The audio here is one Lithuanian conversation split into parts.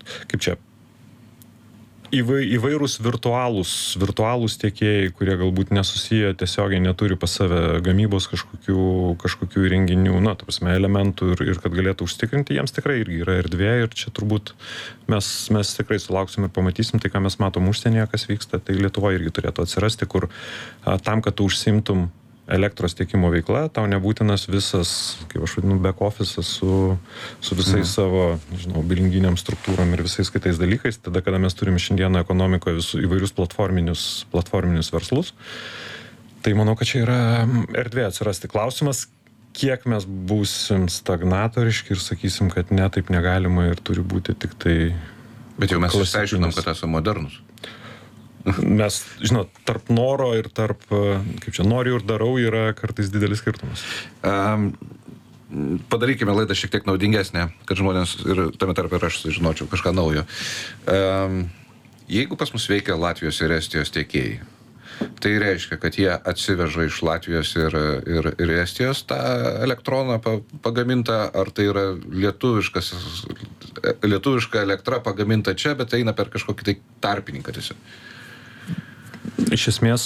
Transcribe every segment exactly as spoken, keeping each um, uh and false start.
kaip čia, įvai, įvairūs virtualūs, virtualūs tiekėjai, kurie galbūt nesusiję tiesiogiai, neturi pas save gamybos kažkokių, kažkokių įrenginių, na, ta prasme, elementų ir, ir kad galėtų užtikrinti, jiems tikrai irgi yra erdvė ir čia turbūt mes, mes tikrai sulauksim ir pamatysim tai, ką mes matom užsienyje, kas vyksta, tai Lietuvoje irgi turėtų atsirasti, kur a, tam, kad tu užsimtum elektros tiekimo veikla, tau nebūtinas visas, kaip aš vadinu, back office su, su visais mm. savo, nežinau, bilinginiam struktūrom ir visais kitais dalykais. Tada, kada mes turime šiandieną ekonomikoje visų įvairius platforminius, platforminius verslus, tai manau, kad čia yra erdvė atsirasti. Klausimas, kiek mes būsim stagnatoriški ir sakysim, kad ne, taip negalima ir turi būti tik tai... Bet jau mes išsiaiškinom, kad esame modernus. Mes, žinot, tarp noro ir tarp, kaip čia, noriu ir darau yra kartais didelis skirtumas. Um, padarykime laidą šiek tiek naudingesnę, kad žmonės ir tame tarp ir aš sužinočiau kažką naujo. Um, jeigu pas mus veikia Latvijos ir Estijos tiekėjai, tai reiškia, kad jie atsiveža iš Latvijos ir, ir, ir Estijos tą elektroną pagamintą, ar tai yra lietuviškas, lietuviška elektra pagaminta čia, bet eina per kažkokį tai tarpininką tiesiog. Iš esmės,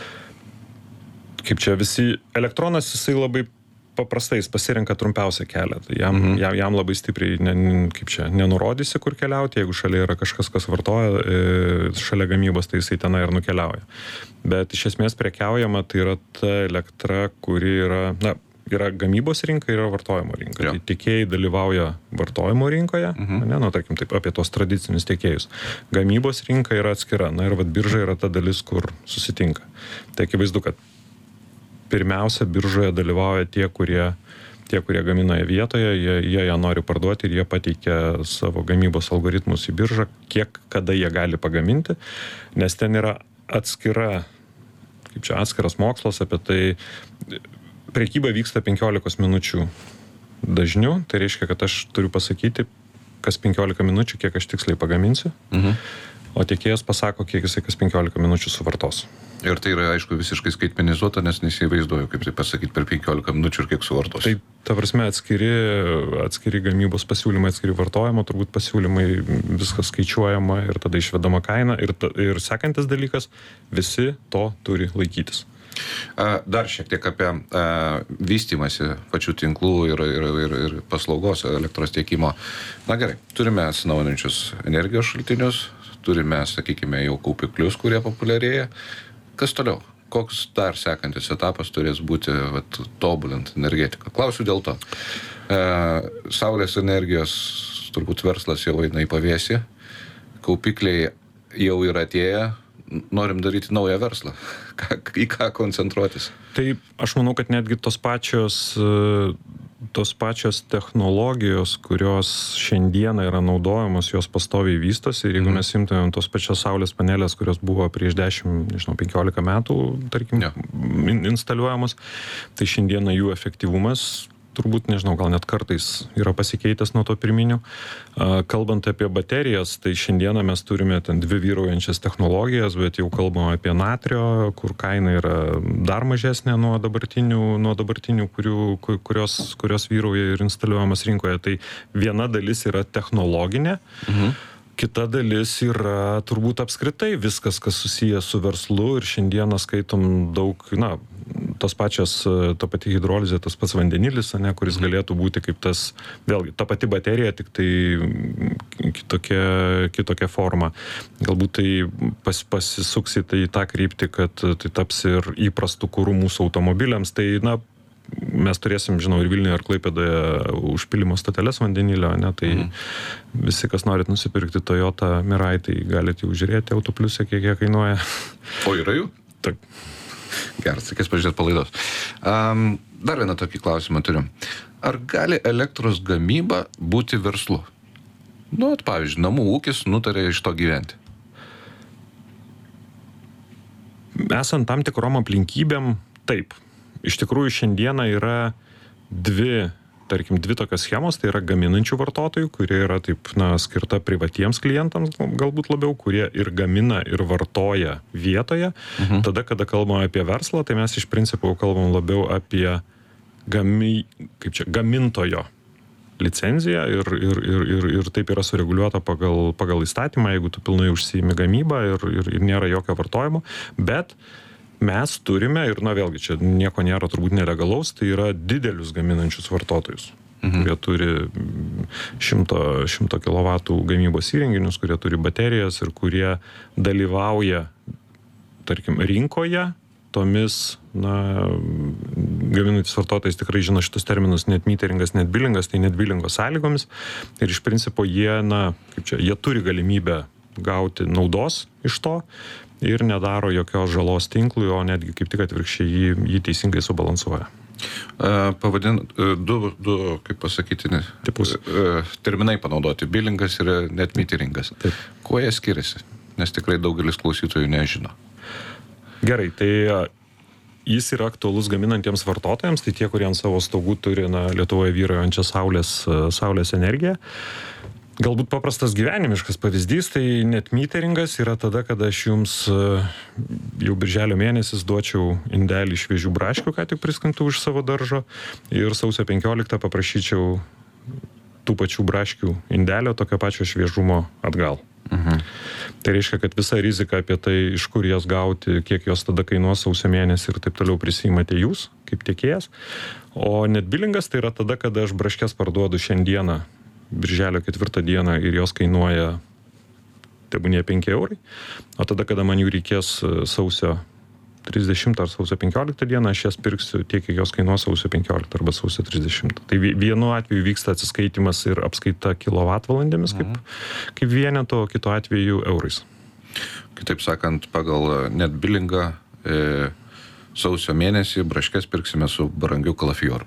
kaip čia visi, elektronas jisai labai paprastai, jis pasirenka trumpiausią kelią. Tai jam, mhm. jam, jam labai stipriai, ne, kaip čia, nenurodysi, kur keliauti. Jeigu šalia yra kažkas, kas vartoja, e, šalia gamybos, tai jisai tenai ir nukeliauja. Bet iš esmės prekiaujama, tai yra ta elektra, kuri yra, na, yra gamybos rinka ir yra vartojimo rinka. Jo. Tai tiekėjai dalyvauja vartojimo rinkoje, mhm. ne, nu, tarkim, taip, apie tos tradicinius tiekėjus. Gamybos rinka yra atskira, na ir vat birža yra ta dalis, kur susitinka. Tai akivaizdu, kad pirmiausia, biržoje dalyvauja tie, kurie, tie, kurie gamina vietoje, jie, jie ją nori parduoti ir jie pateikia savo gamybos algoritmus į biržą, kiek, kada jie gali pagaminti, nes ten yra atskira, kaip čia, atskiras mokslas apie tai. Prekyba vyksta penkiolikos minučių dažniu, tai reiškia, kad aš turiu pasakyti, kas penkiolika minučių, kiek aš tiksliai pagaminsiu, mhm. o tiekėjas pasako, kiek jisai kas penkiolika minučių suvartos. Ir tai yra, aišku, visiškai skaitmenizuota, nes nesivaizduoju, kaip tai pasakyti per penkiolika minučių ir kiek suvartos. Tai, ta prasme, atskiri, atskiri gamybos pasiūlymai, atskiri vartojimo, turbūt pasiūlymai, viskas skaičiuojama ir tada išvedama kaina. Ir, ta, ir sekantis dalykas, visi to turi laikytis. Dar šiek tiek apie vystymąsi pačių tinklų ir, ir, ir, ir paslaugos elektros tiekimo. Na gerai, turime atsinaujinančius energijos šaltinius, turime, sakykime, jau kaupiklius, kurie populiarėja. Kas toliau? Koks dar sekantis etapas turės būti vat, tobulint energetiką? Klausiu dėl to. Saulės energijos turbūt verslas jau eina į pavėsį, kaupikliai jau yra atėję, norim daryti naują verslą. Į ką koncentruotis? Tai aš manau, kad netgi tos pačios, tos pačios technologijos, kurios šiandieną yra naudojamos, jos pastoviai vystosi. Ir jeigu mm. mes imtumėm tos pačios saulės panelės, kurios buvo prieš dešimt, nežinau, penkiolika metų, tarkim, ja. instaliuojamos, tai šiandieną jų efektyvumas turbūt, nežinau, gal net kartais yra pasikeitęs nuo to pirminių. Kalbant apie baterijas, tai šiandieną mes turime ten dvi vyraujančias technologijas, bet jau kalbame apie natrio, kur kaina yra dar mažesnė nuo dabartinių, nuo dabartinių kurių, kurios, kurios vyrauja ir instaliuojamas rinkoje. Tai viena dalis yra technologinė, mhm. kita dalis yra turbūt apskritai viskas, kas susijęs su verslu ir šiandieną skaitom daug, na, tos pačios, ta pati hidrolizė, tas pats vandenilis, ne, kuris galėtų būti kaip tas, vėlgi, ta pati baterija, tik tai kitokia, kitokia forma. Galbūt tai pas, pasisuksi tai į tą kryptį, kad tai taps ir įprastų kurų mūsų automobiliams. Tai, na, mes turėsim, žinau, ir Vilniuje, ir Klaipėdoje užpilimo stoteles vandenilio, ne, tai mhm. visi, kas norit nusipirkti Toyota Mirai, tai galite jau žiūrėti autopliuse, kiek jie kainuoja. O yra jų? Taip. Geras, reikės pažiūrėti palaidos. Um, dar vieną tokį klausimą turiu. Ar gali elektros gamyba būti verslu? Nu, at, pavyzdžiui, namų ūkis nutarė iš to gyventi. Esant tam tikrom aplinkybėm, taip. Iš tikrųjų, šiandieną yra dvi, tarkim, dvi tokios schemos, tai yra gaminančių vartotojų, kurie yra taip, na, skirta privatiems klientams galbūt labiau, kurie ir gamina, ir vartoja vietoje. Mhm. Tada, kada kalbame apie verslą, tai mes iš principo kalbam labiau apie gami, kaip čia, gamintojo licenciją ir, ir, ir, ir, ir taip yra sureguliuota pagal, pagal įstatymą, jeigu tu pilnai užsiimi gamybą ir, ir, ir nėra jokio vartojimo, bet mes turime, ir na vėlgi, čia nieko nėra turbūt nelegalaus, tai yra didelius gaminančius vartotojus. Mhm. Kurie turi šimto kilovatų gamybos įrenginius, kurie turi baterijas ir kurie dalyvauja, tarkim, rinkoje, tomis, na, gaminantis vartotojas tikrai žino šitus terminus net meteringas, net bilingas, tai net bilingo sąlygomis. Ir iš principo jie, na, kaip čia, jie turi galimybę gauti naudos iš to ir nedaro jokios žalos tinklui, o netgi kaip tik atvirkščiai jį, jį teisingai subalansuoja. Pavadin, du, du, kaip pasakyti, ne, tipus. Terminai panaudoti, bilingas ir net meteringas. Taip. Kuo jie skiriasi? Nes tikrai daugelis klausytojų nežino. Gerai, tai jis yra aktualus gaminantiems vartotojams, tai tie, kurie ant savo stogų turi, na, Lietuvoje vyraujančią saulės, saulės energiją. Galbūt paprastas gyvenimiškas pavyzdys, tai net meteringas yra tada, kada aš jums jau birželio mėnesis duočiau indelį šviežių braškių, ką tik priskintų iš savo daržo, ir sausio penkioliktą paprašyčiau tų pačių braškių indelio, tokio pačio šviežumo atgal. Mhm. Tai reiškia, kad visa rizika apie tai, iš kur jas gauti, kiek jos tada kainuos sausio mėnesį ir taip toliau prisimate jūs, kaip tiekėjas. O net bilingas tai yra tada, kada aš braškes parduodu šiandieną, birželio ketvirtą dieną, ir jos kainuoja tebūnie penki eurai, o tada, kada man jų reikės sausio trisdešimtą ar sausio penkioliktą dieną, aš jas pirksiu tiek, kiek jos kainuos sausio penkioliktą arba sausio trisdešimtą. Tai vienu atveju vyksta atsiskaitimas ir apskaita kilovatvalandėmis kaip, kaip vieneto, o kitu atveju eurais. Kitaip sakant, pagal net bilingą e, sausio mėnesį braškes pirksime su brangiu kalafioru.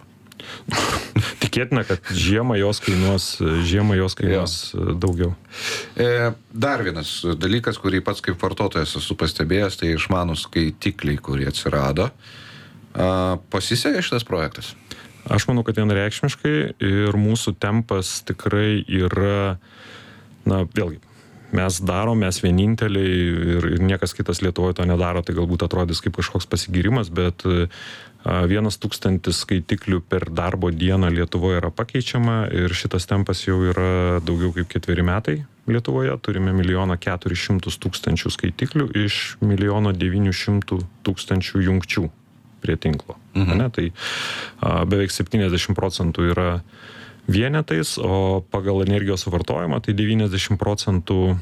Tikėtina, kad žiemą jos kainuos, žiemą jos kainuos ja. daugiau. E, dar vienas dalykas, kurį pats kaip vartotojas esu pastebėjęs, tai išmanus skaitikliai, kurie atsirado. A, pasisekė šitas projektas? Aš manau, kad vienareikšmiškai, ir mūsų tempas tikrai yra, na, vėlgi, mes darom, mes vieninteliai ir, ir niekas kitas Lietuvoje to nedaro, tai galbūt atrodys kaip kažkoks pasigyrimas, bet vienas tūkstantis skaitiklių per darbo dieną Lietuvoje yra pakeičiama ir šitas tempas jau yra daugiau kaip ketveri metai Lietuvoje. Turime milijoną keturis šimtus tūkstančių skaitiklių iš milijono devynių šimtų tūkstančių jungčių prie tinklo. Mhm. Ne, tai a, beveik septyniasdešimt procentų yra vienetais, o pagal energijos suvartojimą tai devyniasdešimt procentų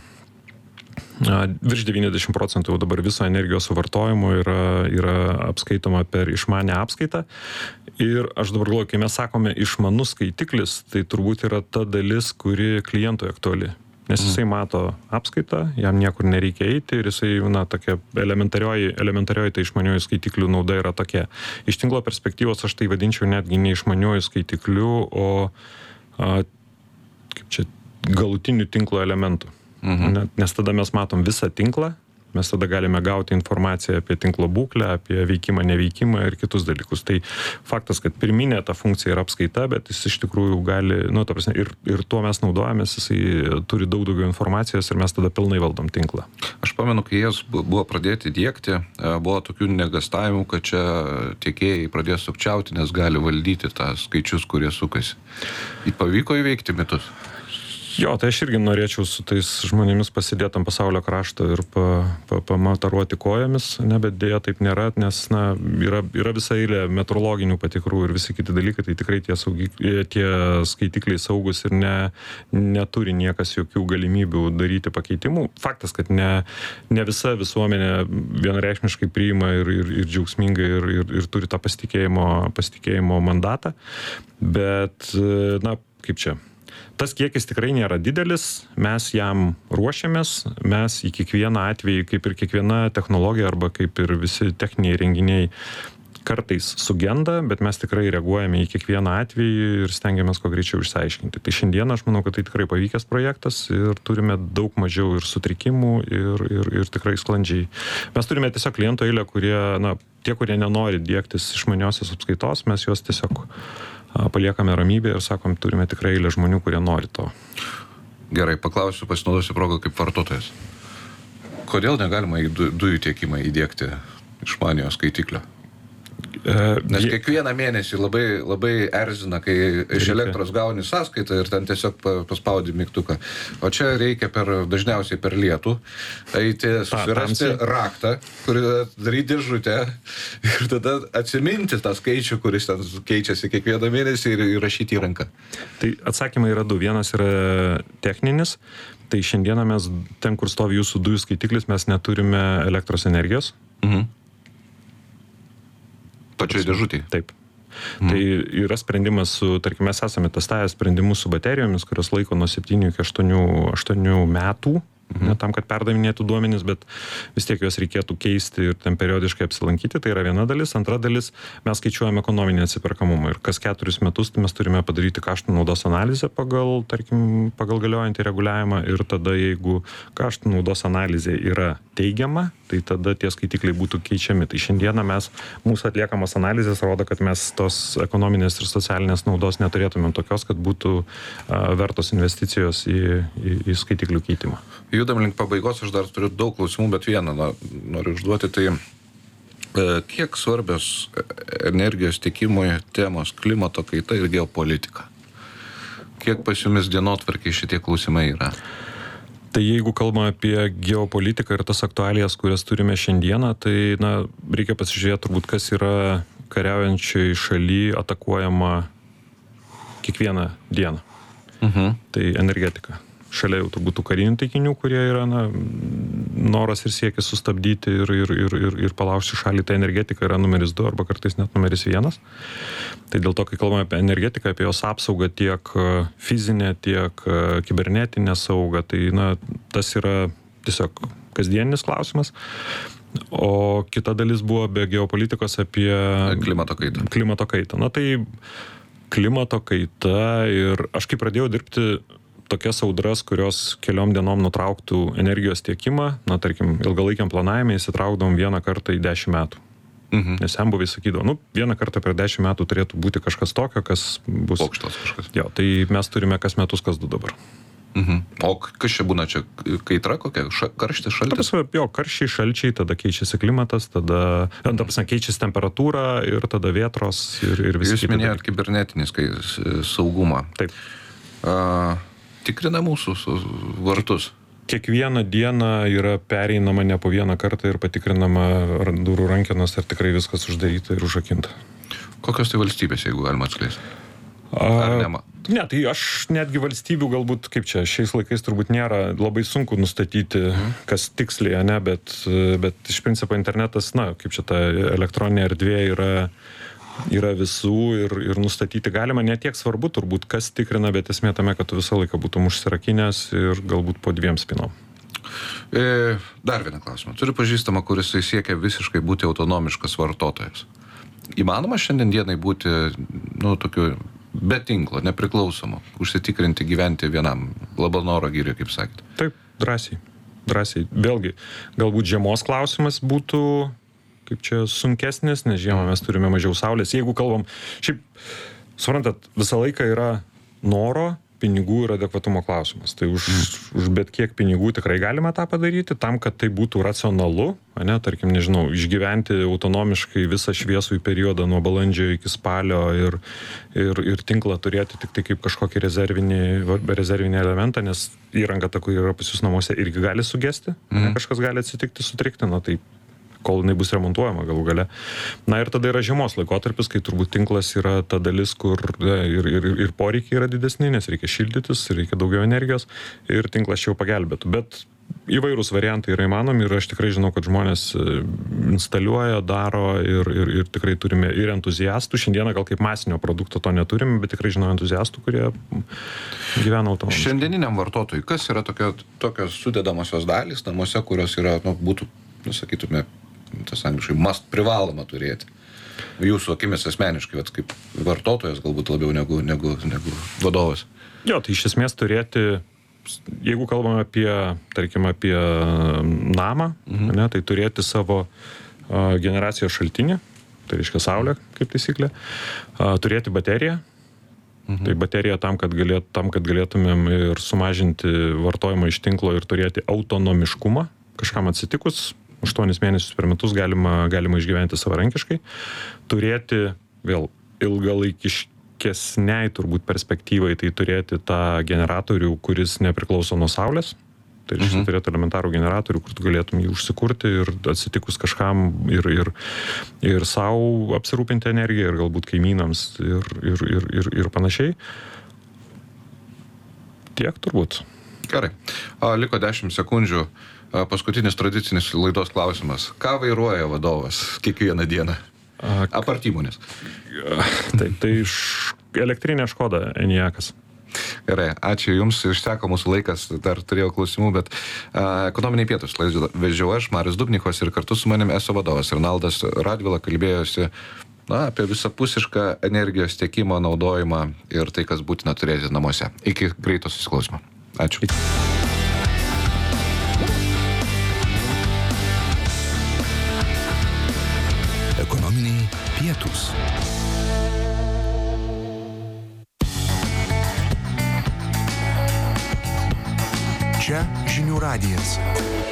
virš devyniasdešimt procentų jau dabar viso energijos suvartojimo yra, yra apskaitoma per išmanę apskaitą. Ir aš dabar galvoju, kai mes sakome išmanus skaitiklis, tai turbūt yra ta dalis, kuri klientui aktuali. Nes jisai mato apskaitą, jam niekur nereikia eiti ir jisai, na, tokia elementarioji, elementarioji tai išmanioji skaitiklių nauda yra tokia. Iš tinklo perspektyvos aš tai vadinčiau netgi ne išmanioji skaitiklių, o a, kaip čia, galutinių tinklo elementų. Mhm. Nes tada mes matom visą tinklą, mes tada galime gauti informaciją apie tinklo būklę, apie veikimą, neveikimą ir kitus dalykus. Tai faktas, kad pirminė ta funkcija yra apskaita, bet jis iš tikrųjų gali, nu, ta prasme, ir, ir tuo mes naudojamės, jisai turi daug daugiau informacijos ir mes tada pilnai valdom tinklą. Aš pamenu, kai jas buvo pradėti diegti, buvo tokių negastavimų, kad čia tiekėjai pradės sukčiauti, nes gali valdyti tą skaičius, kurie sukasi. Pavyko įveikti mitus? Jo, tai aš irgi norėčiau su tais žmonėmis pasidėti ant pasaulio krašto ir pa, pa, pamataruoti kojomis, ne, bet dėja taip nėra, nes, na, yra, yra visa eilė metrologinių patikrų ir visi kiti dalykai, tai tikrai tie, saugi, tie skaitikliai saugus ir ne, neturi niekas jokių galimybių daryti pakeitimų. Faktas, kad ne, ne visa visuomenė vienareikšmiškai priima ir, ir, ir džiaugsmingai ir, ir, ir turi tą pasitikėjimo, pasitikėjimo mandatą, bet, na, kaip čia, tas kiekis tikrai nėra didelis, mes jam ruošiamės, mes į kiekvieną atvejį, kaip ir kiekviena technologija arba kaip ir visi techniniai renginiai kartais sugenda, bet mes tikrai reaguojame į kiekvieną atvejį ir stengiamės kuo greičiau išsiaiškinti. Tai šiandien aš manau, kad tai tikrai pavykęs projektas ir turime daug mažiau ir sutrikimų ir, ir, ir tikrai sklandžiai. Mes turime tiesiog klientų eilę, kurie, na, tie, kurie nenori diegtis išmaniosios apskaitos, mes juos tiesiog paliekame ramybę ir sakom, turime tikrai eilę žmonių, kurie nori to. Gerai, paklausiu, pasinaudosiu progą kaip vartotojas. Kodėl negalima į du, dujų tiekimą įdiegti išmaniojo skaitiklio? Nes kiekvieną mėnesį labai, labai erzina, kai iš elektros gauni sąskaitą ir ten tiesiog paspaudi mygtuką. O čia reikia per, dažniausiai per lietų eiti, susirasti raktą, kurį daryti dėžutę ir tada atsiminti tą skaičių, kuris ten keičiasi kiekvieną mėnesį ir įrašyti į ranką. Tai atsakymai yra du. Vienas yra techninis. Tai šiandieną mes, ten kur stovi jūsų dujų skaitiklis, mes neturime elektros energijos. Mhm. Pačioj dėžutėje. Taip. Mm. Tai yra sprendimas su, tarkim, mes esame testavę sprendimus su baterijomis, kurios laiko nuo septynių iki aštuonių metų, mm. ne, tam, kad perdavinėtų duomenis, bet vis tiek juos reikėtų keisti ir ten periodiškai apsilankyti. Tai yra viena dalis. Antra dalis, mes skaičiuojame ekonominį atsiperkamumą ir kas keturis metus mes turime padaryti kaštų naudos analizę pagal, tarkim, pagal galiojantį reguliavimą ir tada, jeigu kaštų naudos analizė yra teigiama, tai tada tie skaitikliai būtų keičiami. Tai šiandieną mes, mūsų atliekamos analizės rodo, kad mes tos ekonominės ir socialinės naudos neturėtumėm tokios, kad būtų a, vertos investicijos į, į, į skaitiklių keitimą. Judam link pabaigos, aš dar turiu daug klausimų, bet vieną noriu užduoti. Tai e, kiek svarbios energijos tiekimui temos klimato kaita ir geopolitika? Kiek pas jumis dienotvarkiai šitie klausimai yra? Tai jeigu kalbame apie geopolitiką ir tas aktualijas, kurias turime šiandieną, tai na, reikia pasižiūrėti turbūt, kas yra kariaujančiai šaly atakuojama kiekvieną dieną. Mhm. Tai energetika. Šalia jau turbūt tų karinių taikinių, kurie yra na, noras ir siekis sustabdyti ir, ir, ir, ir, ir palaužti šalį. Tai energetika yra numeris du arba kartais net numeris vienas. Tai dėl to, kai kalbame apie energetiką, apie jos apsaugą tiek fizinę, tiek kibernetinę saugą, tai na, tas yra tiesiog kasdieninis klausimas. O kita dalis buvo be geopolitikos apie klimato kaitą. Klimato kaitą. Na tai klimato kaita ir aš kai pradėjau dirbti tokias audras, kurios keliom dienom nutrauktų energijos tiekimą, na, tarkim, ilgalaikiam planavime įsitraukdavom vieną kartą į dešimt metų. Mhm. Nes senbuviai sakydavo, nu, vieną kartą per dešimt metų turėtų būti kažkas tokio, kas bus... Pokštas kažkas. Jo, tai mes turime kas metus, kas du dabar. Mhm. O kas čia būna čia? Kaitra kokia? Ša, karštis, šaltis? Prasme, jo, karščiai, šalčiai, tada keičiasi klimatas, tada, ta prasme, keičiasi temperatūra ir tada vėtros ir, ir visi. Jūs minėjot kibernetinį saugumą. Taip. Uh, tikrina mūsų vartus. Kiekvieną dieną yra pereinama ne po vieną kartą ir patikrinama durų rankenos, ar tikrai viskas uždaryta ir užrakinta. Kokios tai valstybės, jeigu galima atskleisti? Ar nema? Ne, tai aš netgi valstybių galbūt, kaip čia, šiais laikais turbūt nėra labai sunku nustatyti, mhm. kas tiksliai, ne, bet, bet iš principo internetas, na, kaip čia ta elektroninė erdvė yra yra visų ir, ir nustatyti galima. Ne tiek svarbu turbūt, kas tikrina, bet esmė tame, kad tu visą laiką būtum užsirakinęs ir galbūt po dviem spinom. E, dar vieną klausimą. Turiu pažįstamą, kuris siekia visiškai būti autonomiškas vartotojas. Įmanoma šiandien dienai būti, nu, tokiu be tinklo, nepriklausomu, užsitikrinti gyventi vienam, Labanoro girioj, kaip sakėt? Taip, drąsiai. Drąsiai. Vėlgi, galbūt žiemos klausimas būtų kaip čia sunkesnis, nes žiemą mes turime mažiau saulės. Jeigu kalbam, šiaip, suprantat, visą laiką yra noro, pinigų ir adekvatumo klausimas. Tai už, mm. už bet kiek pinigų tikrai galima tą padaryti, tam, kad tai būtų racionalu, ne, tarkim, nežinau, išgyventi autonomiškai visą šviesų periodą nuo balandžio iki spalio ir, ir, ir tinklą turėti tik tai kaip kažkokį rezervinį, rezervinį elementą, nes įranga ta, kuri yra pas jūs namuose, irgi gali sugesti, mm. ne, kažkas gali atsitikti, sutrikti, na tai kol jinai bus remontuojama galų gale. Na ir tada yra žiemos laikotarpis, kai turbūt tinklas yra ta dalis, kur ir, ir, ir poreikiai yra didesni, nes reikia šildytis, reikia daugiau energijos ir tinklas čia jau pagelbėtų. Bet įvairūs variantai yra įmanomi ir aš tikrai žinau, kad žmonės instaliuoja, daro ir, ir, ir tikrai turime ir entuziastų. Šiandieną gal kaip masinio produkto to neturime, bet tikrai žinau entuziastų, kurie gyvena autonomiškai. Šiandieniniam vartotojui, kas yra tokio, tokios sudedamosios dalys namuose, kurios yra, nu, būtų, nu, sakytume, tas angliškai must privaloma turėti. Jūsų akimis asmeniškai, vat, kaip vartotojas galbūt labiau negu, negu, negu vadovas. Jo, tai iš esmės turėti, jeigu kalbame apie, tarkim, apie namą, mhm. ne, tai turėti savo uh, generacijos šaltinį, tai reiškia saulę, kaip taisyklė, uh, turėti bateriją, mhm. tai baterija tam kad, galėt, tam, kad galėtumėm ir sumažinti vartojimą iš tinklo ir turėti autonomiškumą, kažkam atsitikus, aštuonis mėnesius per metus galima, galima išgyventi savarankiškai, turėti vėl ilgalaikiškesniai turbūt perspektyvai, tai turėti tą generatorių, kuris nepriklauso nuo saulės. Tai reiškia mhm. turėti elementarų generatorių, kur tu galėtum jį užsikurti ir atsitikus kažkam ir, ir, ir savo apsirūpinti energiją, ir galbūt kaimynams ir, ir, ir, ir, ir panašiai. Tiek turbūt. Gerai. O, liko dešimt sekundžių. Paskutinis tradicinis laidos klausimas. Ką vairuoja vadovas kiekvieną dieną? Apart įmonės. Taip, tai elektrinė Škoda Enyaqas. Gerai, ačiū Jums, išseko mūsų laikas, dar turėjau klausimų, bet uh, ekonominiai pietus vežiau aš, Marius Dubnikovas, ir kartu su manim eso vadovas Renaldas Radvila kalbėjosi na, apie visapusišką energijos tiekimo naudojimą ir tai, kas būtina turėti namuose. Iki greito susiklausimo. Ačiū. Ekonominiai pietus. Čia Žinių radijas.